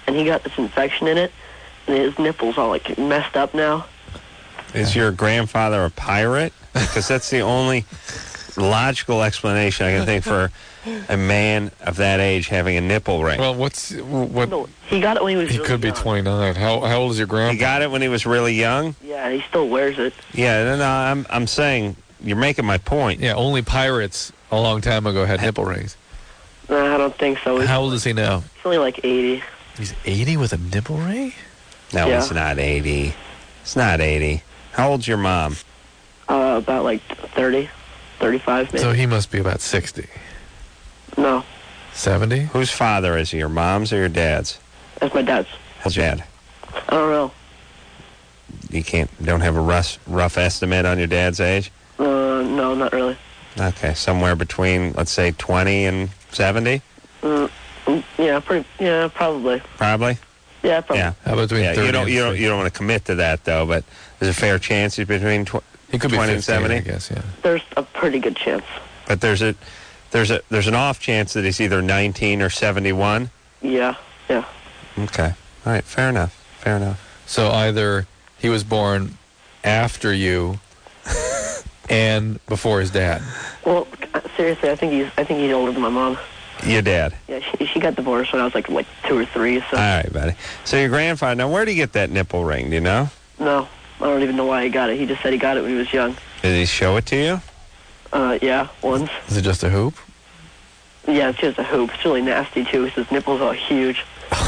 and he got this infection in it, and his nipples all like messed up now. Is your grandfather a pirate? Because that's the only logical explanation I can think for a man of that age having a nipple ring. Well, No, he got it when he was He really could be young. 29. How old is your grandpa? He got it when he was really young? Yeah, he still wears it. Yeah, no, I'm saying you're making my point. Yeah, only pirates a long time ago had nipple rings. No, I don't think so. He's How old is he now? only like 80. He's 80 with a nipple ring? No, Yeah. it's not 80. It's not 80. How old's your mom? About like 30, 35 maybe. So he must be about 60. No, 70? Whose father is he, your mom's or your dad's? that's my dad's. How's your dad? I don't know. You don't have a rough estimate on your dad's age? No, not really. Okay, somewhere between, let's say, 20 and 70? Yeah, probably. Probably? Yeah, probably. Yeah. How about between Yeah, 30 you don't and want to commit to that though, but there's a fair chance he's between He could be 20 and 50, 70. I guess, yeah. There's a pretty good chance. But there's an off chance that he's either 19 or 71. Yeah. Okay. All right, fair enough. So either he was born after you and before his dad. Well, seriously, I think he's older than my mom. Your dad. Yeah, she got divorced when I was like 2 or 3. So All right, buddy. So your grandfather, now where did he get that nipple ring, do you know? no, I don't even know why he got it. He just said he got it when he was young. Did he show it to you? Yeah, once. Is it just a hoop? Yeah, it's just a hoop. It's really nasty too. His nipples are huge.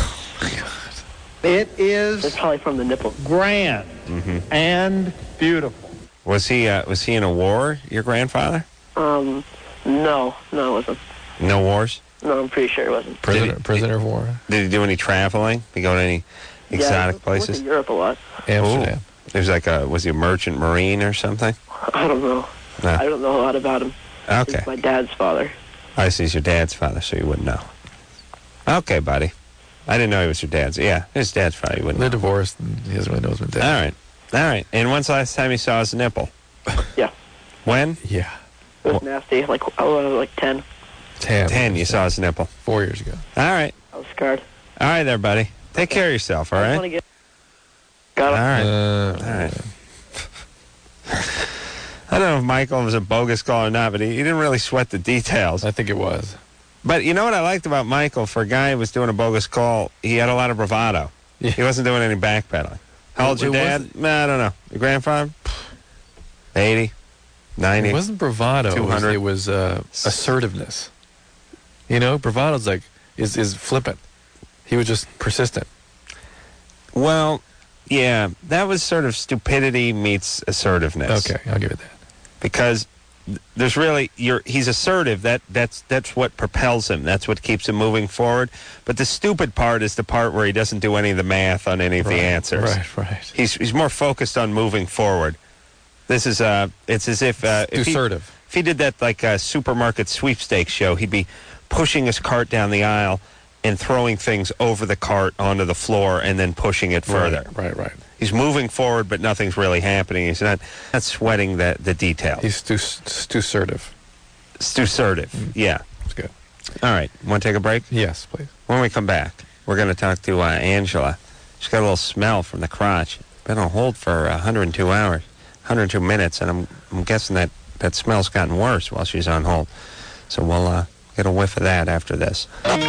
It It's is probably from the nipple. grand and beautiful. Was he in a war, your grandfather? No, it wasn't. No wars? No, I'm pretty sure it wasn't. Prisoner of war? Did he do any traveling? Did he go to any exotic I places? went to Europe a lot. Amsterdam. It was was he a merchant marine or something? I don't know. No. I don't know a lot about him. Okay. He's my dad's father. I see, he's your dad's father, so you wouldn't know. Okay, buddy. I didn't know he was your dad's. Yeah, his dad's father, you wouldn't They're know. divorced, and he doesn't really know his dad. All right. And when's the last time you saw his nipple? Yeah. When? Yeah. It was nasty. Like, I was like 10. 10. You saw his nipple. 4 years ago. All right. I was scarred. All right there, buddy. Take care of yourself, all I right? just want to get... Got it. All right. I don't know if Michael was a bogus call or not, but he didn't really sweat the details. I think it was. But you know what I liked about Michael? For a guy who was doing a bogus call, he had a lot of bravado. Yeah. He wasn't doing any backpedaling. How old's your It dad? I don't know. Your grandfather? 80? 90? It wasn't bravado. 200. It was assertiveness. You know, bravado's like, is flippant. He was just persistent. Well, yeah, that was sort of stupidity meets assertiveness. Okay, I'll give it that. Because there's really he's assertive. That's what propels him. That's what keeps him moving forward. But the stupid part is the part where he doesn't do any of the math on any of the answers. Right. He's more focused on moving forward. This is it's as if Assertive. if he did that like supermarket sweepstakes show, he'd be pushing his cart down the aisle and throwing things over the cart onto the floor and then pushing it further. Right. He's moving forward, but nothing's really happening. He's not sweating the details. He's too assertive. It's too assertive. Yeah. That's good. All right. Want to take a break? Yes, please. When we come back, we're going to talk to Angela. She's got a little smell from the crotch. Been on hold for 102 hours, 102 minutes, and I'm guessing that smell's gotten worse while she's on hold. So we'll get a whiff of that after this.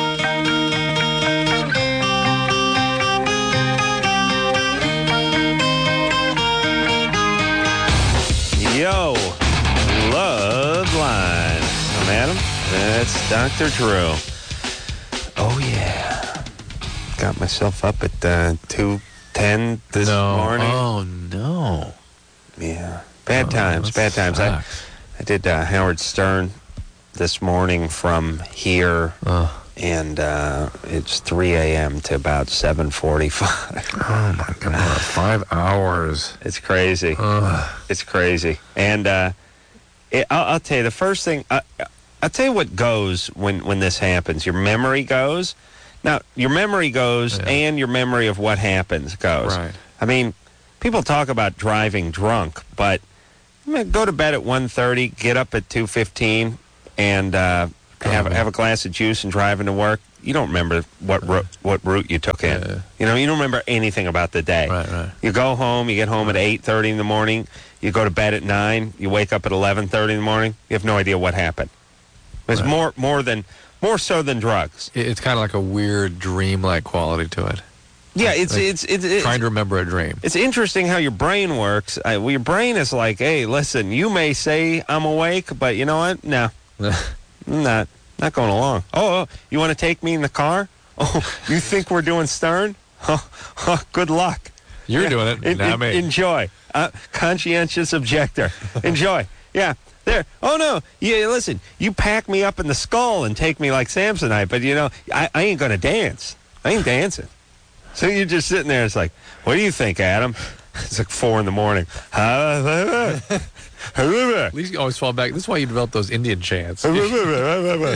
Yo, Love Line. I'm Adam. That's Dr. Drew. Oh, yeah. Got myself up at 2:10 this morning. Oh, no. Yeah. Bad times. Sucks. I did Howard Stern this morning from here, and it's 3 a.m. to about 7:45. Oh, my God. 5 hours. It's crazy. It's crazy. And I'll tell you, the first thing, I'll tell you what goes when this happens. Your memory goes. Now, your memory goes, and your memory of what happens goes. Right. I mean, people talk about driving drunk, but go to bed at 1:30, get up at 2:15, and have a glass of juice and drive into work. you don't remember what route you took in. Yeah. You know, you don't remember anything about the day. Right. You go home, you get home at 8:30 in the morning, you go to bed at 9, you wake up at 11:30 in the morning, you have no idea what happened. It's Right. more so than drugs. It's kind of like a weird dream-like quality to it. Yeah, it's Trying to remember a dream. It's interesting how your brain works. Your brain is like, hey, listen, you may say I'm awake, but you know what? No, I'm not going along. Oh, you want to take me in the car? Oh, you think we're doing Stern? Good luck. You're doing it, not me. Enjoy. Conscientious objector. Enjoy. Yeah. There. Oh, no. Yeah, listen, you pack me up in the skull and take me like Samsonite, but, you know, I ain't going to dance. I ain't dancing. So you're just sitting there. It's like, what do you think, Adam? It's like 4 in the morning. At least you always fall back. This is why you develop those Indian chants. Yeah.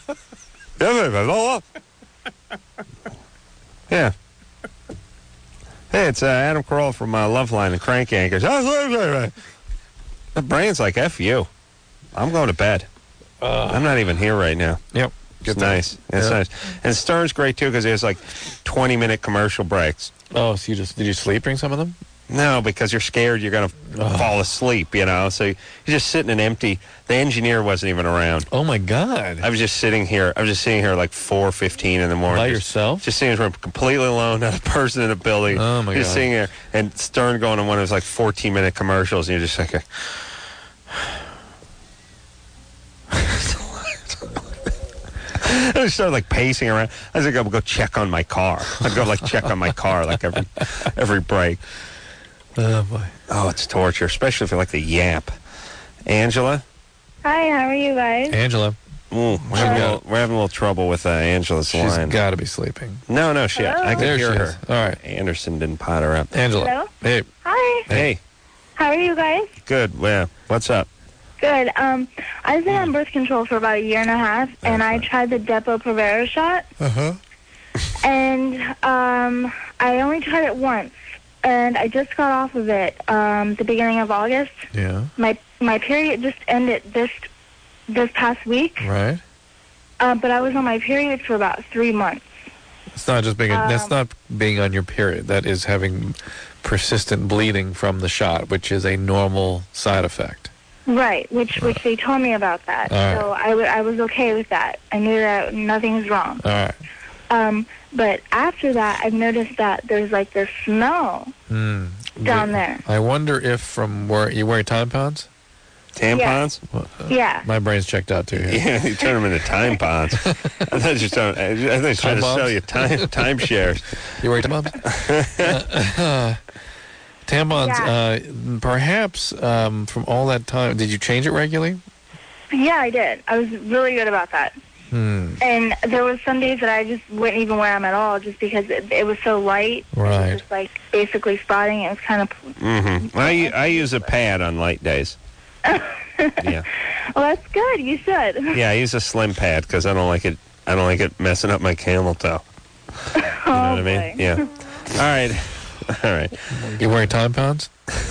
Hey, it's Adam Carolla from Loveline and Crank Anchors. The brain's like, F you. I'm going to bed. I'm not even here right now. Yep. It's nice. It's nice. And Stern's great, too, because there's like 20-minute commercial breaks. Oh, so did you sleep during some of them? No, because you're scared you're going to fall asleep, you know. So you're just sitting in empty. The engineer wasn't even around. Oh, my God. I was just sitting here like 4:15 in the morning. By yourself? Just sitting here completely alone, not a person in the building. Oh, my God. Just sitting there, and Stern going on one of those like 14-minute commercials, and you're just like... I just started like pacing around. I was like, I'll go check on my car. I'd go like check on my car like every break. Oh, boy. Oh, it's torture, especially if you like the yap. Angela? Hi, how are you guys? Angela. We're having a little trouble with Angela's She's line. got to be sleeping. No, I can There hear she her. is. All right. Anderson didn't pot her up. Angela. Hello? Hey. Hi, Hey, how are you guys? good. Well, what's up? Good. I've been on birth control for about a year and a half, and I tried the Depo-Provera shot, and I only tried it once, and I just got off of it the beginning of August. Yeah. My period just ended this past week, Right. but I was on my period for about 3 months. It's not just being. That's not being on your period. That is having persistent bleeding from the shot, which is a normal side effect. Right, which they told me about that. All right. So I was okay with that. I knew that nothing was wrong. All right. But after that, I've noticed that there's like this smell down there. I wonder if from where you wear tampons. Tampons? Yeah. My brain's checked out too. Yeah, you turn them into time bonds. I thought you were trying to sell you timeshares. You wear tampons? Tampons, perhaps from all that time, did you change it regularly? Yeah, I did. I was really good about that. And there was some days that I just wouldn't even wear them at all just because it was so light. It Right. was just like basically spotting. It was kind of... Mm-hmm. I use a pad on light days. Yeah. Well, that's good. You should. Yeah, I use a slim pad because I don't like it messing up my camel toe. You know what I mean? boy. Yeah. All right. You wearing tampons?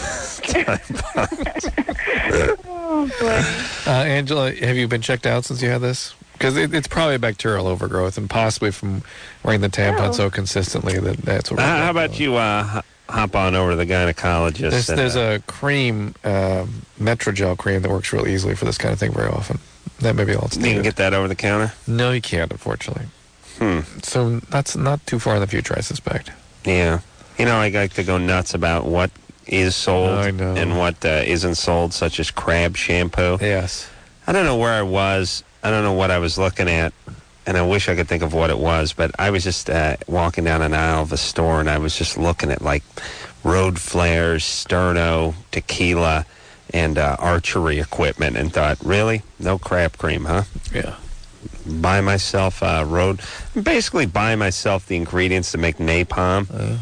Oh, boy. Angela, have you been checked out since you had this? Because it's probably a bacterial overgrowth, and possibly from wearing the tampon so consistently that's what. How about you hop on over to the gynecologist? There's a cream, Metrogel cream that works real easily for this kind of thing very often. That may be all it's You can needed. get that over the counter? No, you can't, unfortunately. So that's not too far in the future, I suspect. Yeah. You know, I like to go nuts about what is sold I know. and what isn't sold, such as crab shampoo. Yes. I don't know where I was. I don't know what I was looking at, and I wish I could think of what it was, but I was just walking down an aisle of a store, and I was just looking at, like, road flares, sterno, tequila, and archery equipment, and thought, really? No crab cream, huh? Yeah. Buy myself basically buy myself the ingredients to make napalm,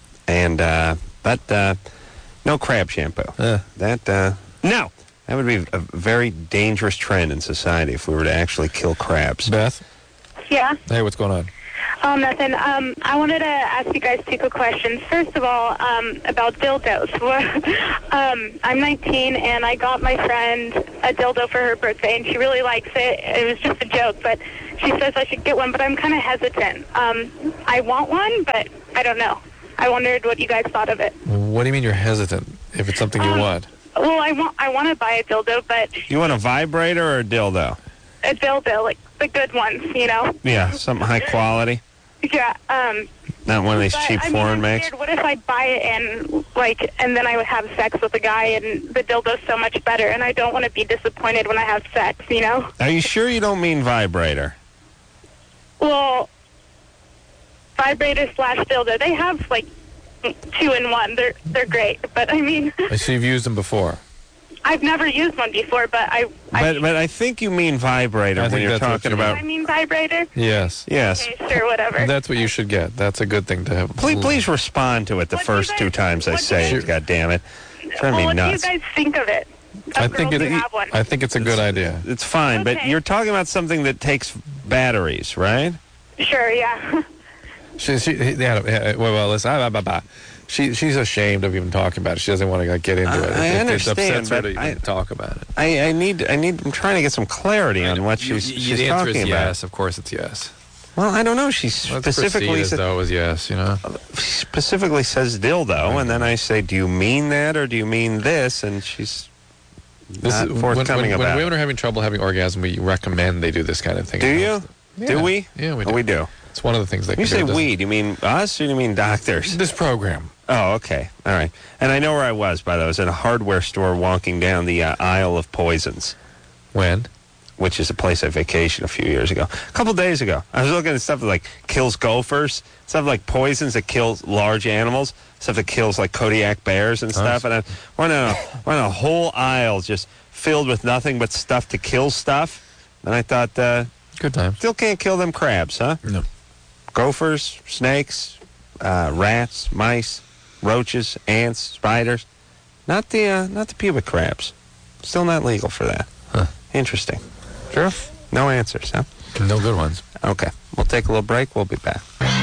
but no crab shampoo. No. That would be a very dangerous trend in society if we were to actually kill crabs. Beth? Yeah. Hey, what's going on? Nothing. I wanted to ask you guys 2 quick questions. First of all, about dildos. I'm 19, and I got my friend a dildo for her birthday, and she really likes it. It was just a joke, but she says I should get one, but I'm kind of hesitant. I want one, but I don't know. I wondered what you guys thought of it. What do you mean you're hesitant if it's something you want? Well, I want to buy a dildo, but You want a vibrator or a dildo? a dildo, like the good ones, you know? Yeah, something high quality. Yeah, Not one of these but, cheap I mean, foreign I'm makes. scared, what if I buy it and then I would have sex with a guy and the dildo's so much better and I don't want to be disappointed when I have sex, you know? Are you sure you don't mean vibrator? Well, vibrator / dildo, they have like 2-in-1. They're great, but I mean, So you've used them before. I've never used one before, but But I think you mean vibrator I when think you're that's what talking you about. I mean vibrator. Yes. Yes. Okay, sure, whatever. That's what you should get. That's a good thing to have. Please respond to it the What do first you guys- two times I what do say you it. guys- God damn it. It's driving me What nuts. do you guys think of it? I think Girls who have one. I think it's a good idea. It's fine, but Okay. you're talking about something that takes batteries, right? Sure, yeah. Well, listen. She's ashamed of even talking about it. She doesn't want to get into it. I It understand, upsets her but to even talk about it. I'm trying to get some clarity on what she's the answer talking is about. yes. Of course, it's yes. Well, I don't know. She Let's specifically proceed as said, though as yes. You know. specifically says dildo, and then I say, do you mean that or do you mean this? And she's not forthcoming when about women it. are having trouble having orgasm, we recommend they do this kind of thing. Do you? Yeah. Do we? Yeah, we Oh, do. we do. It's one of the things they When you can say do. we, do you mean us or do you mean doctors? This program. Oh, okay. All right. And I know where I was, by the way. I was in a hardware store walking down the aisle of poisons, When? which is a place I vacationed a few years ago. A couple days ago. I was looking at stuff that, like, kills gophers, stuff like poisons that kills large animals, stuff that kills, like, Kodiak bears and stuff. And I went on a whole aisle just filled with nothing but stuff to kill stuff. And I thought, Good time. still can't kill them crabs, huh? No. Gophers, snakes, rats, mice, roaches, ants, spiders. Not the pubic crabs. Still not legal for that. Huh. Interesting. True? No answers, huh? No good ones. Okay. We'll take a little break. We'll be back.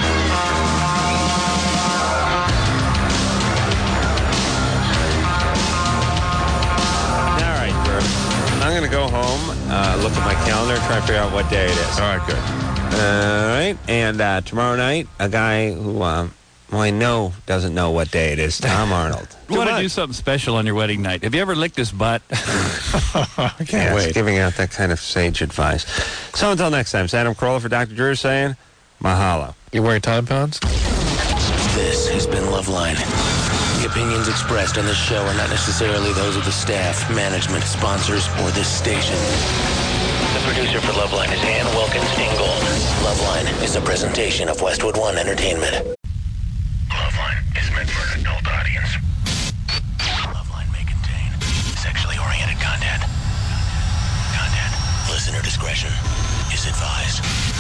All right, Drew. I'm going to go home, look at my calendar, try to figure out what day it is. All right, good. All right. And tomorrow night, a guy who, I know doesn't know what day it is, Tom Arnold. You want to do something special on your wedding night. Have you ever licked his butt? I can't Yes, wait. giving out that kind of sage advice. So until next time, it's Adam Carolla for Dr. Drew saying, mahalo. You wearing tampons? This has been Loveline. The opinions expressed on this show are not necessarily those of the staff, management, sponsors, or this station. The producer for Loveline is Ann Wilkins Ingold. Loveline is a presentation of Westwood One Entertainment. Loveline is meant for an adult audience. Loveline may contain sexually oriented content. Listener discretion is advised.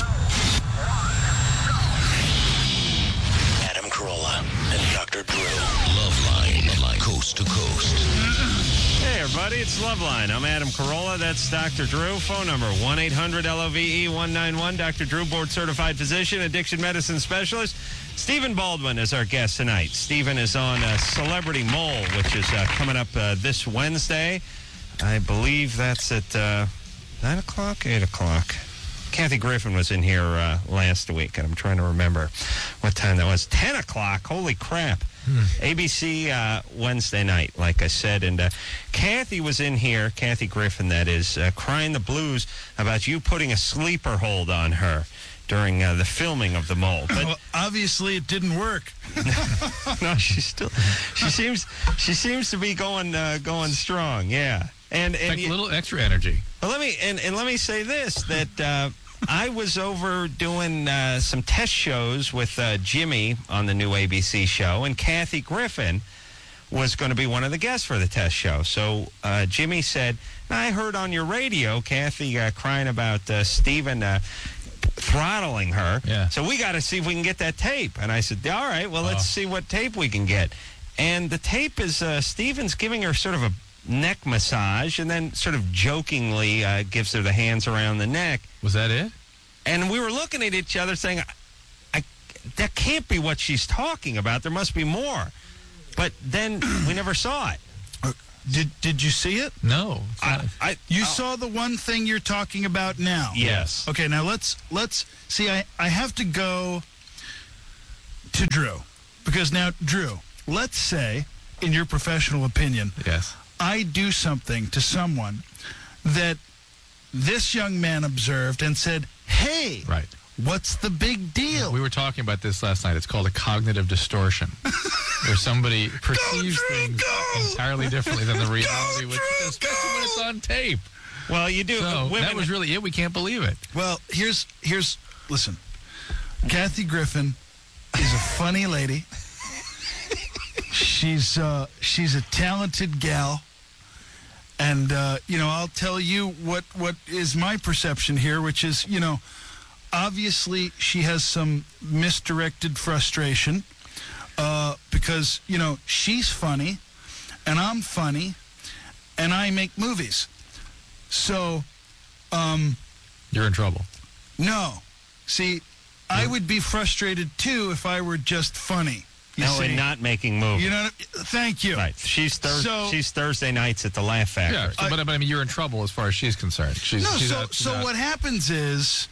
Adam Carolla and Dr. Drew. Loveline, coast to coast. Hey, everybody, it's Loveline. I'm Adam Carolla. That's Dr. Drew. Phone number 1-800-LOVE-191. Dr. Drew, board-certified physician, addiction medicine specialist. Stephen Baldwin is our guest tonight. Stephen is on Celebrity Mole, which is coming up this Wednesday. I believe that's at 9 o'clock, 8 o'clock. Kathy Griffin was in here last week, and I'm trying to remember what time that was. 10 o'clock. Holy crap. ABC Wednesday night, like I said. And Kathy was in here, Kathy Griffin, that is, crying the blues about you putting a sleeper hold on her during the filming of The Mole. But well, obviously it didn't work. no, she seems to be going strong, yeah. And Like a little extra energy. well, let me say this, that I was over doing some test shows with Jimmy on the new ABC show, and Kathy Griffin was going to be one of the guests for the test show. So Jimmy said, I heard on your radio Kathy crying about Stephen throttling her. Yeah. So we got to see if we can get that tape. And I said, all right, well, let's see what tape we can get. And the tape is Stephen's giving her sort of a neck massage and then sort of jokingly gives her the hands around the neck. Was that it? And we were looking at each other saying, that can't be what she's talking about. There must be more. But then we never saw it. Did you see it? No. You saw the one thing you're talking about now? Yes. Okay, now let's see. I have to go to Drew. Because now, Drew, let's say, in your professional opinion, Yes. I do something to someone that this young man observed and said, hey, Right. what's the big deal? We were talking about this last night. It's called a cognitive distortion, where somebody perceives things entirely differently than the reality, especially when it's on tape. Well, you do. So women, that was really it. We can't believe it. Well, here's listen. Kathy Griffin is a funny lady. She's a talented gal. And, I'll tell you what is my perception here, which is, obviously she has some misdirected frustration because, she's funny and I'm funny and I make movies. So, You're in trouble. no. See, I would be frustrated, too, if I were just funny. You no, see? and not making movies. Thank you. Right. She's Thursday nights at the Laugh Factory. Yeah, but I mean, you're in trouble as far as she's concerned. So what happens is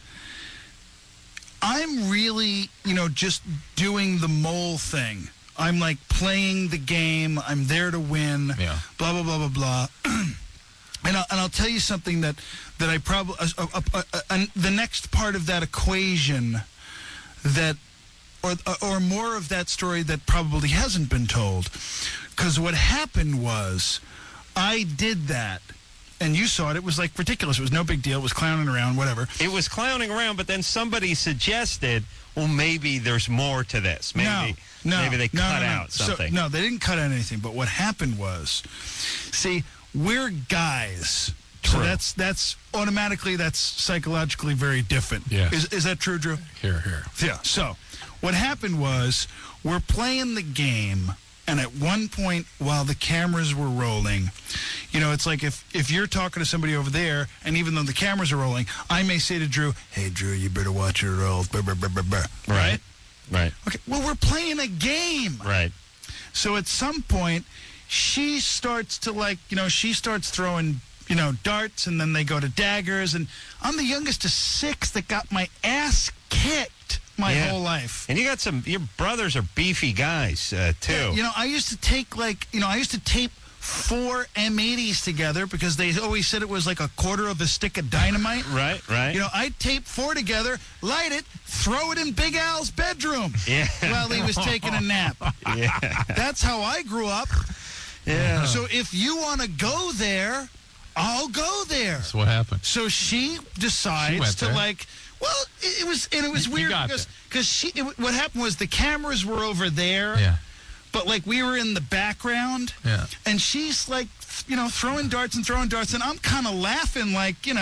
I'm really, just doing the mole thing. I'm like playing the game. I'm there to win. Yeah. Blah, blah, blah, blah, blah. And I'll tell you something that I probably the next part of that equation that or more of that story that probably hasn't been told, because what happened was I did that. And you saw it. It was like ridiculous. It was no big deal. It was clowning around, whatever. It was clowning around, but then somebody suggested, well, maybe there's more to this. Maybe they cut out something. No, they didn't cut out anything. But what happened was, see, we're guys. True. So that's automatically, that's psychologically very different. Yeah. Is that true, Drew? Here. Yeah. So what happened was we're playing the game. And at one point, while the cameras were rolling, it's like if you're talking to somebody over there, and even though the cameras are rolling, I may say to Drew, hey, Drew, you better watch your roll. Right? Right. Okay, well, we're playing a game. Right. So at some point, she starts to she starts throwing, darts, and then they go to daggers. And I'm the youngest of 6 that got my ass kicked my whole life. And you got your brothers are beefy guys, too. Yeah, I used to take tape 4 M80s together because they always said it was like a quarter of a stick of dynamite. Right. I'd tape 4 together, light it, throw it in Big Al's bedroom while he was taking a nap. Yeah. That's how I grew up. Yeah. So if you want to go there, I'll go there. So what happened? So she decides to well, it was weird because what happened was the cameras were over there. Yeah. But we were in the background. Yeah. And she's throwing darts, and I'm kind of laughing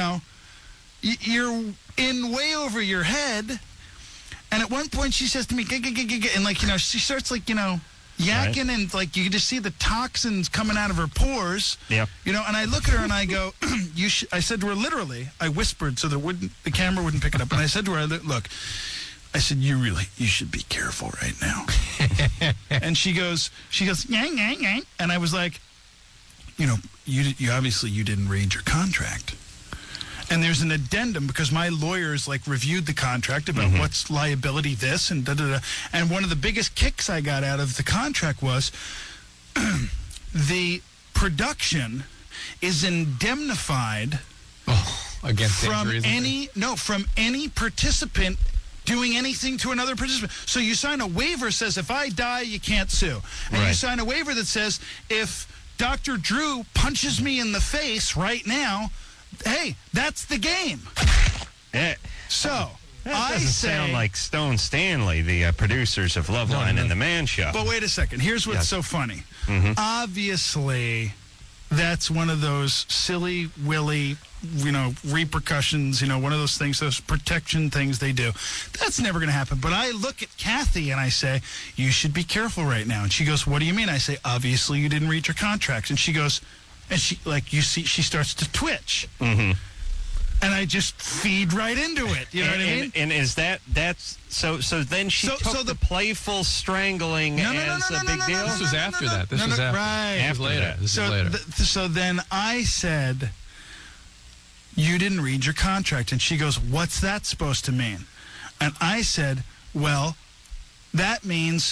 you're in way over your head. And at one point she says to me, and she starts yakking, and you can just see the toxins coming out of her pores. Yeah. And I look at her and I go, I said to her literally, I whispered so the camera wouldn't pick it up, and I said to her, look, I said, you should be careful right now. And she goes, yang, yang, yang. And I was like, you obviously you didn't read your contract. And there's an addendum because my lawyers reviewed the contract about what's liability this and da-da-da. And one of the biggest kicks I got out of the contract was the production is indemnified against from any participant doing anything to another participant. So you sign a waiver says if I die, you can't sue. And you sign a waiver that says if Dr. Drew punches me in the face right now, hey, that's the game. Yeah. So that doesn't sound like Stone Stanley, the producers of Loveline and The Man Show. But wait a second. Here's what's so funny. Mm-hmm. Obviously, that's one of those silly willy, repercussions, one of those things, those protection things they do. That's never going to happen. But I look at Kathy and I say, you should be careful right now. And she goes, what do you mean? I say, obviously you didn't read your contracts. And she goes, and she starts to twitch. Mm-hmm. And I just feed right into it. You know what I mean? And is that's so then she took the playful strangling as a big deal? This was after that. This was after. Right. After later. This So, is later. So then I said, you didn't read your contract. And she goes, what's that supposed to mean? And I said, well, that means